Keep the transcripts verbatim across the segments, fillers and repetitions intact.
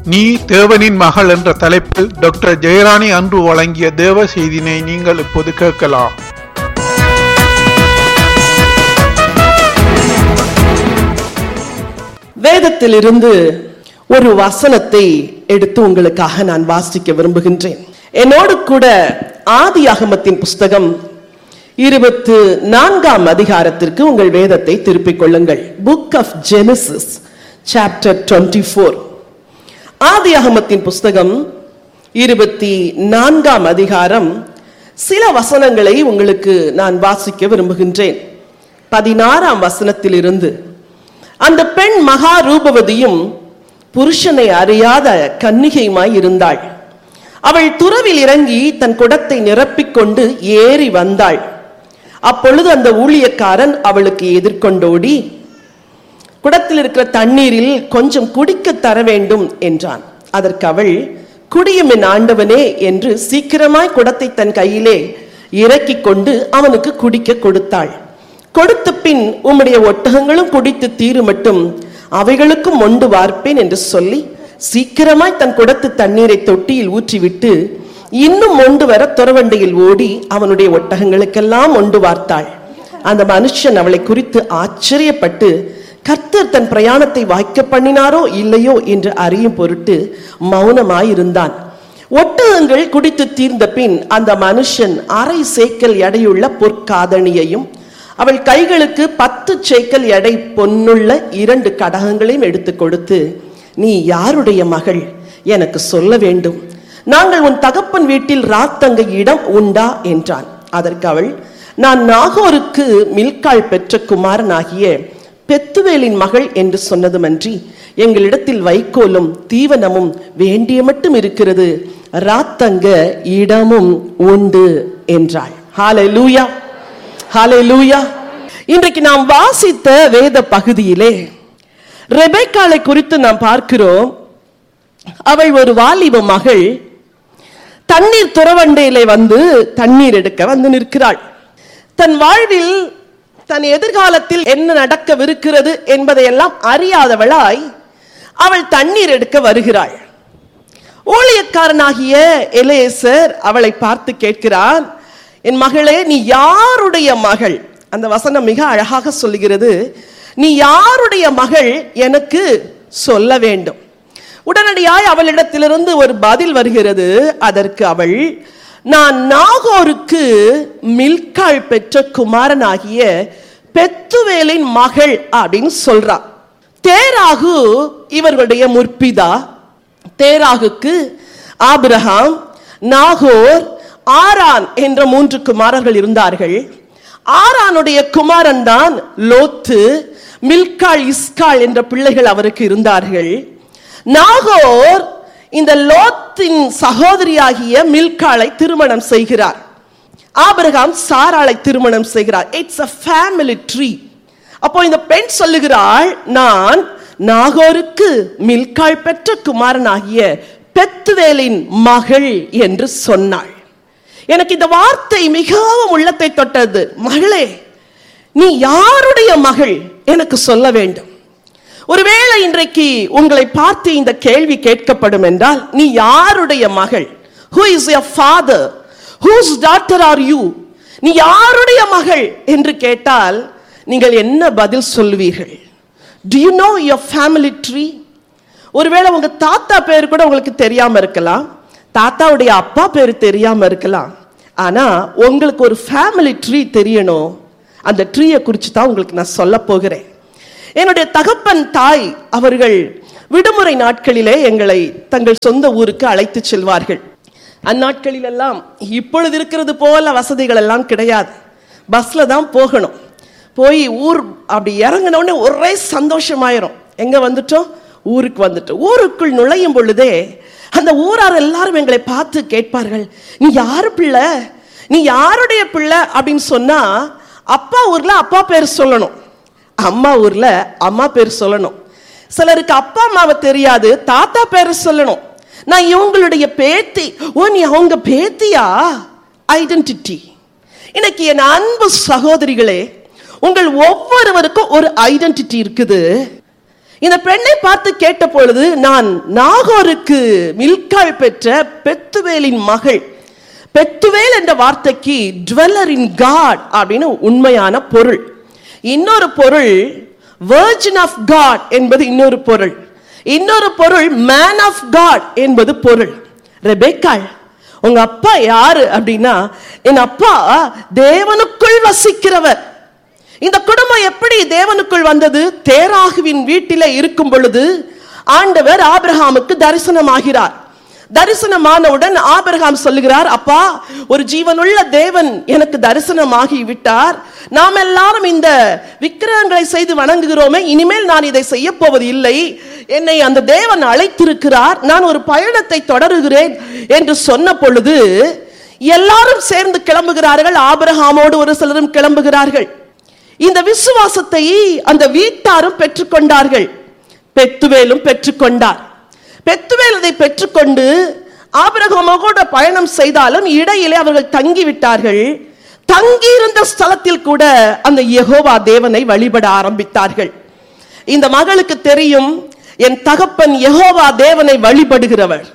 நீ தேவனின் மகள் என்ற தலைப்பில் டாக்டர் ஜெயராணி அன்று வழங்கிய தேவ செய்தினை நீங்கள் இப்போது கேட்கலாம். வேதத்திலிருந்து ஒரு வசனத்தை எடுத்து உங்களுக்காக நான் வாசிக்க விரும்புகின்றேன். என்னோடு கூட ஆதியாகமத்தின் புஸ்தகம் இருபத்து நான்காம் அதிகாரத்திற்கு உங்கள் வேதத்தை திருப்பிக் கொள்ளுங்கள். Book of Genesis chapter twenty four. ஆதியாகமத்தின் புஸ்தகம் இருபத்தி நான்காம் அதிகாரம். சில வசனங்களை உங்களுக்கு நான் வாசிக்க விரும்புகின்றேன். பதினாறாம் வசனத்தில் இருந்து, அந்த பெண் மகா ரூபவதியும் புருஷனை அறியாத கன்னிகையுமாய் இருந்தாள். அவள் துறவில் இறங்கி தன் குடத்தை நிரப்பிக்கொண்டு ஏறி வந்தாள். அப்பொழுது அந்த ஊழியக்காரன் அவளுக்கு எதிர்கொண்டோடி, குடத்தில் இருக்கிற தண்ணீரில் கொஞ்சம் குடிக்க தர வேண்டும் என்றான். அதற்கு அவள், குடியும் என் ஆண்டவனே என்று சீக்கிரமாய் குடத்தை தன் கையிலே இறக்கி கொண்டு அவனுக்கு குடிக்க கொடுத்தாள். கொடுத்த பின், உம்முடைய ஒட்டகங்களும் குடித்து தீரு மட்டும் அவைகளுக்கும் மொண்டு வார்ப்பேன் என்று சொல்லி சீக்கிரமாய் தன் குடத்து தண்ணீரை தொட்டியில் ஊற்றிவிட்டு இன்னும் மொண்டு வர துறவண்டையில் ஓடி அவனுடைய ஒட்டகங்களுக்கெல்லாம் மொண்டு வார்த்தாள். அந்த மனுஷன் அவளை குறித்து ஆச்சரியப்பட்டு, கர்த்தர் தன் பிரயாணத்தை வாய்க்க பண்ணினாரோ இல்லையோ என்று அறியும் பொருட்டு மௌனமாயிருந்தான். ஒட்டகங்கள் குடித்து தீர்ந்த பின் அந்த மனுஷன் அரை சேக்கல் எடையுள்ள பொற்காதணியையும் அவள் கைகளுக்கு பத்து சேக்கல் எடை பொன்னுள்ள இரண்டு கடகங்களையும் எடுத்து கொடுத்து, நீ யாருடைய மகள் எனக்கு சொல்ல வேண்டும், நாங்கள் உன் தகப்பன் வீட்டில் ராத்தங்க இடம் உண்டா என்றான். அதற்கு அவள், நான் நாகோருக்கு மில்காள் பெற்ற குமாரனாகிய பெத்துவேலின் மகள் என்று சொன்னதுமன்றி எங்களிடத்தில் வைக்கோலும் தீவனமும் வேண்டிய மட்டும் இருக்கிறது, ராத்தங்க இடமும் உண்டு என்றாள். ஹல்லேலூயா, ஹல்லேலூயா. இன்றைக்கு நாம் வாசித்த வேத பகுதியிலே ரெபெக்காளை குறித்து நாம் பார்க்கிறோம். அவள் ஒரு வாலிப மகள், தண்ணீர் துறவண்டையிலே வந்து தண்ணீர் எடுக்க வந்து நிற்கிறாள். தன் வாழ்வில் தன் எதிர்காலத்தில் என்ன நடக்கவிருக்கிறது என்பதையெல்லாம் அறியாதவளாய் அவள் தண்ணீர் எடுக்க வருகிறாள். ஊழியக்காரனாகிய எலியேசர் அவளை பார்த்து கேட்கிறான், என் மகளே, நீ யாருடைய மகள்? அந்த வசனம் மிக அழகாக சொல்லுகிறது, நீ யாருடைய மகள் எனக்கு சொல்ல வேண்டும். உடனடியாய் அவளிடத்திலிருந்து ஒரு பதில் வருகிறது. அதற்கு அவள், நான் நாகோருக்கு மில்காள் பெற்ற குமாரனாகிய பெத்துவேலின் மகள் அப்படின்னு சொல்றான். தேராகு இவர்களுடைய முற்பிதா. தேராகுக்கு ஆபிரகாம், நாகோர், ஆரான் என்ற மூன்று குமாரர்கள் இருந்தார்கள். ஆரானுடைய குமாரன் தான் லோத்து. மில்காள், இஸ்காள் என்ற பிள்ளைகள் அவருக்கு இருந்தார்கள். நாகோர் இந்த லோத்தின் சகோதரியாகிய மில்காளை திருமணம் செய்கிறார். ஆபிரகாம் சாராளை திருமணம் செய்கிறார். It's a family tree. அப்போ இந்த பெண் சொல்லுகிறாள், நான் நாகோருக்கு மில்காள் பெற்ற குமாரனாகிய பெத்துவேலின் மகள் என்று சொன்னாள். எனக்கு இந்த வார்த்தை மிகவும் உள்ளத்தை தொட்டது. மகளே, நீ யாருடைய மகள் எனக்கு சொல்ல வேண்டும். ஒருவேளை இன்றைக்கு உங்களை பார்த்து இந்த கேள்வி கேட்கப்படும் என்றால், நீ யாருடைய மகள்? Who is your father? Whose daughter are you? நீ யாருடைய மகள் என்று கேட்டால் நீங்கள் என்ன பதில் சொல்வீர்கள்? Do you know your family tree? ஒருவேளை உங்க தாத்தா பேர் கூட உங்களுக்கு தெரியாம இருக்கலாம், தாத்தாவுடைய அப்பா பேர் தெரியாம இருக்கலாம். ஆனா உங்களுக்கு ஒரு ஃபேமிலி ட்ரீ தெரியணும். அந்த ட்ரீயை குறித்து தான் உங்களுக்கு நான் சொல்ல போகிறேன். என்னுடைய தகப்பன் தாய் அவர்கள் விடுமுறை நாட்களிலே எங்களை தங்கள் சொந்த ஊருக்கு அழைத்து செல்வார்கள். அந்நாட்களில் எல்லாம் இப்பொழுது இருக்கிறது போல வசதிகள் எல்லாம் கிடையாது. பஸ்ல தான் போகணும். போய் ஊர் அப்படி இறங்கினோடனே ஒரே சந்தோஷமாயிரும். எங்க வந்துட்டோம்? ஊருக்கு வந்துட்டோம். ஊருக்குள் நுழையும் பொழுதே அந்த ஊரார் எல்லாரும் எங்களை பார்த்து கேட்பார்கள், நீ யாரு பிள்ளை, நீ யாருடைய பிள்ளை அப்படின்னு சொன்னா, அப்பா ஊர்ல அப்பா பேர் சொல்லணும், அம்மா ஊர்ல அம்மா பேர் சொல்லணும். சிலருக்கு அப்பா அம்மாவை தெரியாது, தாத்தா பேர் சொல்லணும். நான் இவங்களுடைய பேத்தி. ஓ, நீ அவங்க பேத்தியா? ஐடென்டிட்டி. இன்னைக்கு என் அன்பு சகோதரிகளே, உங்கள் ஒவ்வொருவருக்கும் ஒரு ஐடென்டிட்டி இருக்குது. இந்த பெண்ணை பார்த்து கேட்ட பொழுது, நான் நாகோருக்கு மில்காள் பெற்ற பெத்துவேலின் மகள். பெத்துவேல் என்ற வார்த்தைக்கு டுவெல்லர் இன் காட் அப்படின்னு உண்மையான பொருள். இன்னொரு பொருள் வெர்ஜின் ஆஃப் காட் என்பது இன்னொரு பொருள். இன்னொரு பொருள் மேன் ஆஃப் காட் என்பது பொருள். ரெபெக்காள், உங்க அப்பா யாரு அப்படின்னா, என் அப்பா தேவனுக்குள் வசிக்கிறவர். இந்த குடும்பம் எப்படி தேவனுக்குள் வந்தது? தேராகுவின் வீட்டிலே இருக்கும் பொழுது ஆண்டவர் ஆபிரகாமுக்கு தரிசனமாகிறார். தரிசனமானவுடன் ஆபிரகாம் சொல்லுகிறார், அப்பா, ஒரு ஜீவனுள்ள தேவன் எனக்கு தரிசனமாகி விட்டார். நாம் எல்லாரும் இந்த விக்கிரகங்களை செய்து வணங்குகிறோமே, இனிமேல் நான் இதை செய்ய போவது இல்லை. என்னை அந்த தேவன் அழைத்திருக்கிறார், நான் ஒரு பயணத்தை தொடருகிறேன் என்று சொன்ன பொழுது எல்லாரும் சேர்ந்து கிளம்புகிறார்கள். ஆபிரகாமோடு ஒரு சிலரும் கிளம்புகிறார்கள். இந்த விசுவாசத்தை அந்த வீட்டாரும் பெற்றுக்கொண்டார்கள். பெத்துவேலும் பெற்றுக்கொண்டார். பெத்துவேல் அதை பெற்றுக்கொண்டு ஆபிரகாமோடு பயணம் செய்தாலும் இடையிலே அவர்கள் தங்கி விட்டார்கள். தங்கி இருந்த ஸ்தலத்தில் கூட அந்த யெகோவா தேவனை வழிபட ஆரம்பித்தார்கள். இந்த மகளுக்கு தெரியும், என் தகப்பன் யெகோவா தேவனை வழிபடுகிறவர்,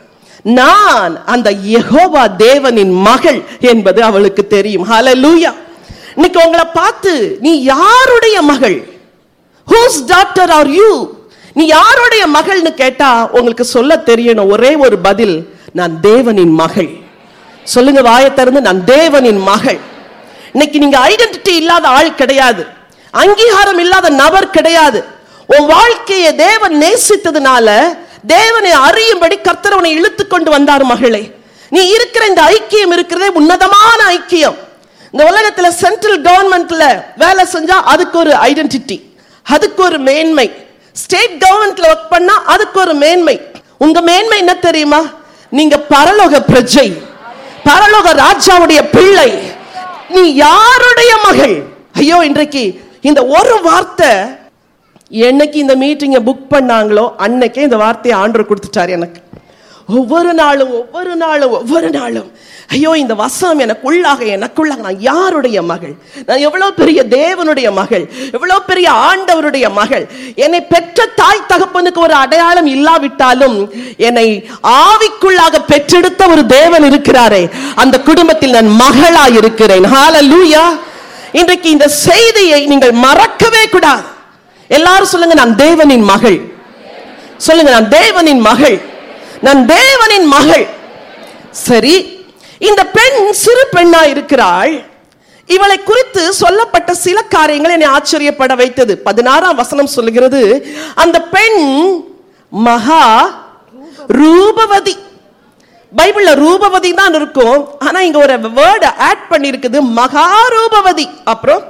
நான் அந்த யெகோவா தேவனின் மகள் என்பது அவளுக்கு தெரியும். ஹல்லேலூயா. இன்னைக்கு உங்களை பார்த்து, நீ யாருடைய மகள்? whose daughter are you? நீ யாருடைய மகள்னு கேட்டா உங்களுக்கு சொல்ல தெரியணும் ஒரே ஒரு பதில், நான் தேவனின் மகள். சொல்லுங்க வாயை திறந்து, நான் தேவனின் மகள். இன்னைக்கு நீங்க ஐடென்டிட்டி இல்லாத ஆள் கிடையாது, அங்கீகாரம் இல்லாத நபர் கிடையாது. உன் வாழ்க்கையை தேவன் நேசித்ததுனால தேவனை அறியும்படி கர்த்தர் உன்னை இழுத்து கொண்டு வந்தார். மகளே, நீ இருக்கிற இந்த ஐக்கியம் இருக்கிறதே உன்னதமான ஐக்கியம். இந்த உலகத்துல சென்ட்ரல் கவர்மெண்ட்ல வேலை செஞ்சா அதுக்கு ஒரு ஐடென்டிட்டி, அதுக்கு ஒரு மேன்மை. ஸ்டேட் கவர்மெண்ட்ல ஒர்க் பண்ணா அதுக்கு ஒரு மேன்மை. உங்க மேன்மை என்ன தெரியுமா? நீங்க பரலோக பிரஜை, பரலோக ராஜாவுடைய பிள்ளை. நீ யாருடைய மகள்? ஐயோ, இன்றைக்கு இந்த ஒரு வார்த்தை, என்னைக்கு இந்த மீட்டிங்கை புக் பண்ணாங்களோ அன்னைக்கே இந்த வார்த்தையை ஆண்டவர் கொடுத்துட்டார் எனக்கு. ஒவ்வொரு நாளும் ஒவ்வொரு நாளும் ஒவ்வொரு நாளும் ஐயோ, இந்த வசனம் எனக்குள்ளாக எனக்குள்ளாக நான் யாருடைய மகள்? நான் எவ்வளவு பெரிய தேவனுடைய மகள், எவ்வளவு பெரிய ஆண்டவருடைய மகள். என்னை பெற்ற தாய் தகப்பனுக்கு ஒரு அடையாளம் இல்லாவிட்டாலும் என்னை ஆவிக்குள்ளாக பெற்றெடுத்த ஒரு தேவன் இருக்கிறாரே, அந்த குடும்பத்தில் நான் மகளாய் இருக்கிறேன். ஹல்லேலூயா. இன்றைக்கு இந்த செய்தியை நீங்கள் மறக்கவே கூடாது. எல்லாரும் சொல்லுங்க, நான் தேவனின் மகள். சொல்லுங்க, நான் தேவனின் மகள், நான் தேவனின் மகள். சரி, இந்த பெண் சிறு பெண்ணா இருக்கிறாள். இவளை குறித்து சொல்லப்பட்ட சில காரியங்கள் என்னை ஆச்சரியப்பட வைத்தது. பதினாறாம் வசனம் சொல்லுகிறது, அந்த பெண் மகா ரூபவதி. பைபிள்ல ரூபவதி தான் இருக்கும், ஆனா இங்க ஒரு வேர்ட் ஆட் பண்ணி இருக்குது, மகா ரூபவதி. அப்புறம்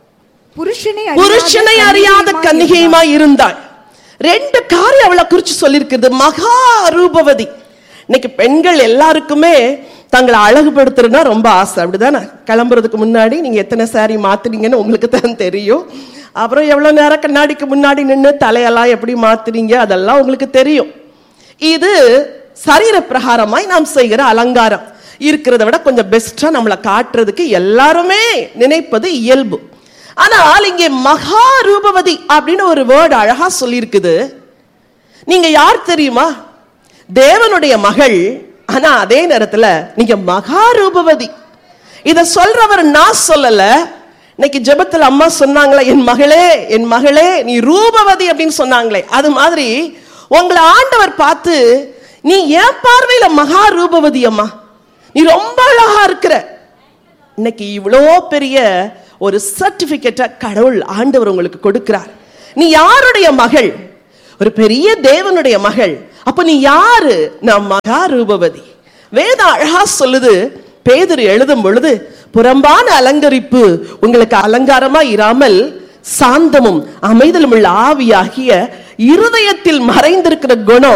புருஷனை அறியாத கன்னிகையுமாய் இருந்தாள். ரெண்டு காரியம் அவளை குறிச்சு சொல்லியிருக்கிறது, மகா ரூபவதி. இன்னைக்கு பெண்கள் எல்லாருக்குமே தங்களை அழகுபடுத்துறதுனா ரொம்ப ஆசை, அப்படிதானே? கிளம்புறதுக்கு முன்னாடி நீங்க எத்தனை சாரி மாத்துறீங்கன்னு உங்களுக்கு தான் தெரியும். அப்புறம் எவ்வளவு நேரம் கண்ணாடிக்கு முன்னாடி நின்று தலையெல்லாம் எப்படி மாத்துறீங்க அதெல்லாம் உங்களுக்கு தெரியும். இது சரீர பிரகாரமாய் நாம் செய்கிற அலங்காரம். இருக்கிறத விட கொஞ்சம் பெஸ்டா நம்மளை காட்டுறதுக்கு எல்லாருமே நினைப்பது இயல்பு. ஆனால் இங்கே மகா ரூபவதி அப்படின்னு ஒரு வேர்டு அழகா சொல்லி இருக்குது. நீங்க யார் தெரியுமா? தேவனுடைய மகள். ஆனா அதே நேரத்துல நீங்க மகா ரூபவதி. இத சொல்றவர் நான் சொல்லல. இன்னைக்கு ஜெபத்துல அம்மா சொன்னாங்களே, என் மகளே என் மகளே நீ ரூபவதி அப்படின்னு சொன்னாங்களே, அது மாதிரி உங்களை ஆண்டவர் பார்த்து, நீ ஏன் பார்வையில மகா ரூபவதி அம்மா, நீ ரொம்ப அழகா இருக்கிற. இன்னைக்கு இவ்வளோ பெரிய ஒரு சர்டிபிகேட்டை கடவுள் ஆண்டவர் உங்களுக்கு கொடுக்கிறார். நீ யாருடைய மகள்? ஒரு பெரிய தேவனுடைய மகள். அப்ப நீ யாரு? நான் மகா ரூபவதி. வேதம் அழகா சொல்லுது. பேதுரு எழுதும் பொழுது, புறம்பான அலங்கரிப்பு உங்களுக்கு அலங்காரமா இராமல் சாந்தமும் அமைதலும் உள்ள ஆவியாகிய இருதயத்தில் மறைந்திருக்கிற குணம்